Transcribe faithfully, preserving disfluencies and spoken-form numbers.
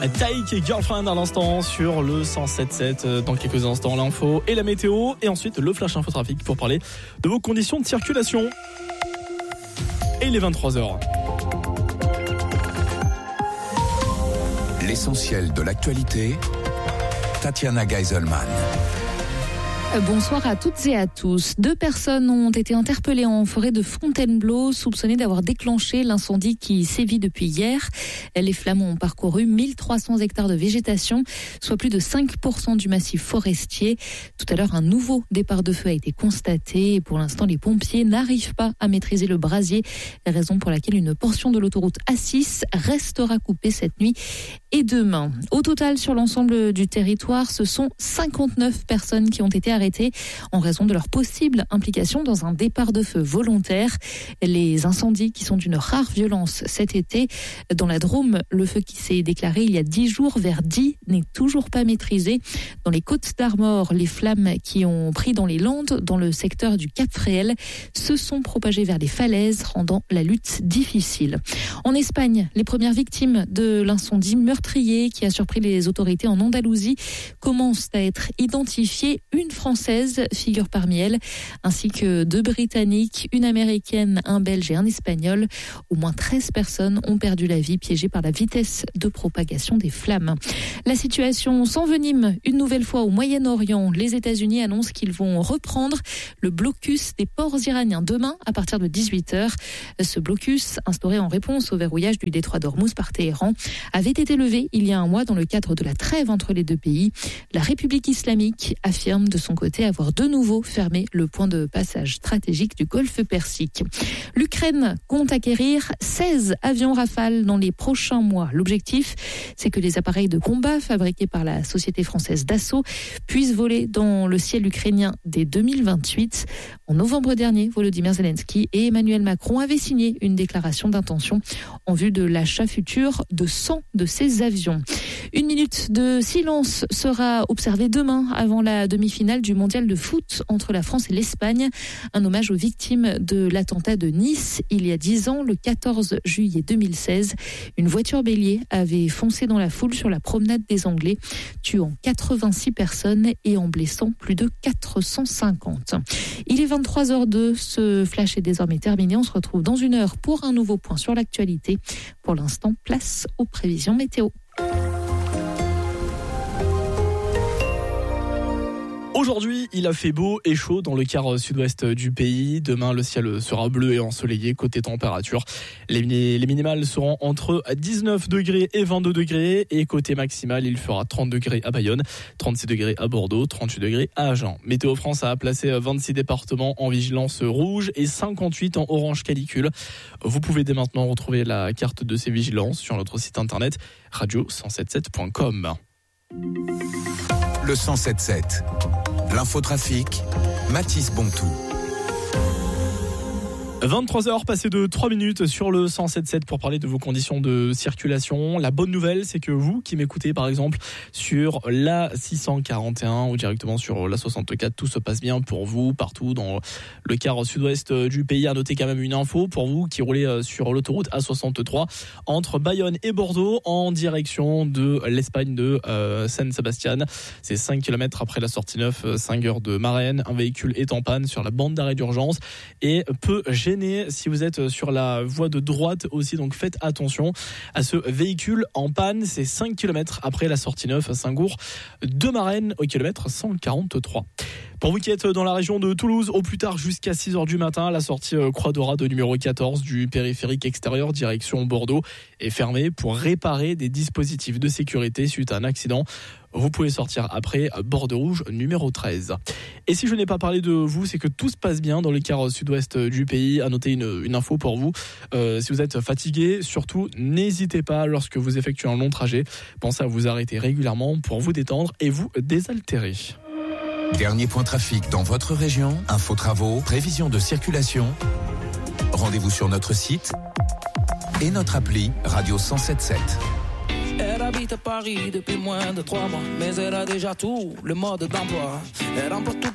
Take et Girlfriend à l'instant sur le cent sept sept. Dans quelques instants, l'info et la météo. Et ensuite, le flash info trafic pour parler de vos conditions de circulation. Et il est vingt-trois heures. L'essentiel de l'actualité, Tatiana Geiselman. Bonsoir à toutes et à tous. Deux personnes ont été interpellées en forêt de Fontainebleau, soupçonnées d'avoir déclenché l'incendie qui sévit depuis hier. Les flammes ont parcouru mille trois cents hectares de végétation, soit plus de cinq pour cent du massif forestier. Tout à l'heure, un nouveau départ de feu a été constaté et pour l'instant, les pompiers n'arrivent pas à maîtriser le brasier, raison pour laquelle une portion de l'autoroute A six restera coupée cette nuit et demain. Au total, sur l'ensemble du territoire, ce sont cinquante-neuf personnes qui ont été arrêtées en raison de leur possible implication dans un départ de feu volontaire. Les incendies qui sont d'une rare violence cet été. Dans la Drôme, le feu qui s'est déclaré il y a dix jours vers Die n'est toujours pas maîtrisé. Dans les Côtes d'Armor, les flammes qui ont pris dans les Landes, dans le secteur du Cap Fréhel, se sont propagées vers les falaises, rendant la lutte difficile. En Espagne, les premières victimes de l'incendie meurtrier qui a surpris les autorités en Andalousie commencent à être identifiées. Une Française figure parmi elles, ainsi que deux Britanniques, une Américaine, un Belge et un Espagnol. Au moins treize personnes ont perdu la vie, piégées par la vitesse de propagation des flammes. La situation s'envenime une nouvelle fois au Moyen-Orient. Les États-Unis annoncent qu'ils vont reprendre le blocus des ports iraniens demain à partir de dix-huit heures. Ce blocus, instauré en réponse au verrouillage du détroit d'Ormuz par Téhéran, avait été levé il y a un mois dans le cadre de la trêve entre les deux pays. La République islamique affirme de son côté avoir de nouveau fermé le point de passage stratégique du golfe Persique. L'Ukraine compte acquérir seize avions Rafale dans les prochains mois. L'objectif, c'est que les appareils de combat fabriqués par la société française Dassault puissent voler dans le ciel ukrainien dès deux mille vingt-huit. En novembre dernier, Volodymyr Zelensky et Emmanuel Macron avaient signé une déclaration d'intention en vue de l'achat futur de cent de ces avions. Une minute de silence sera observée demain avant la demi-finale du mondial de foot entre la France et l'Espagne. Un hommage aux victimes de l'attentat de Nice il y a dix ans, le quatorze juillet deux mille seize. Une voiture bélier avait foncé dans la foule sur la promenade des Anglais, tuant quatre-vingt-six personnes et en blessant plus de quatre cent cinquante. Il est vingt-trois heures deux, ce flash est désormais terminé. On se retrouve dans une heure pour un nouveau point sur l'actualité. Pour l'instant, place aux prévisions météo. Aujourd'hui, il a fait beau et chaud dans le quart sud-ouest du pays. Demain, le ciel sera bleu et ensoleillé. Côté température, les, les minimales seront entre dix-neuf degrés et vingt-deux degrés. Et côté maximal, il fera trente degrés à Bayonne, trente-six degrés à Bordeaux, trente-huit degrés à Agen. Météo France a placé vingt-six départements en vigilance rouge et cinquante-huit en orange canicule. Vous pouvez dès maintenant retrouver la carte de ces vigilances sur notre site internet radio cent soixante-dix-sept point com. Le cent soixante-dix-sept. L'infotrafic, Mathis Bontou. vingt-trois heures passées de trois minutes sur le cent soixante-dix-sept pour parler de vos conditions de circulation. La bonne nouvelle, c'est que vous qui m'écoutez par exemple sur la six cent quarante et un ou directement sur la soixante-quatre, tout se passe bien pour vous partout dans le quart sud-ouest du pays. À noter quand même une info pour vous qui roulez sur l'autoroute A soixante-trois entre Bayonne et Bordeaux en direction de l'Espagne de euh, Saint-Sébastien. C'est cinq kilomètres après la sortie neuf, cinq heures de Marennes. Un véhicule est en panne sur la bande d'arrêt d'urgence et peut gêner si vous êtes sur la voie de droite aussi, donc faites attention à ce véhicule en panne. C'est cinq kilomètres après la sortie neuf à Saint-Gour de Marennes au kilomètre cent quarante-trois. Pour vous qui êtes dans la région de Toulouse, au plus tard jusqu'à six heures du matin, la sortie Croix Dorade numéro quatorze du périphérique extérieur direction Bordeaux est fermée pour réparer des dispositifs de sécurité suite à un accident. Vous pouvez sortir après Borde Rouge numéro treize. Et si je n'ai pas parlé de vous, c'est que tout se passe bien dans le quart sud-ouest du pays. À noter une, une info pour vous. Euh, si vous êtes fatigué, surtout, n'hésitez pas lorsque vous effectuez un long trajet. Pensez à vous arrêter régulièrement pour vous détendre et vous désaltérer. Dernier point trafic dans votre région, info travaux, prévision de circulation. Rendez-vous sur notre site et notre appli Radio cent soixante-dix-sept. Elle habite à Paris depuis moins de trois mois, mais elle a déjà tout le mode d'emploi. Elle remporte tout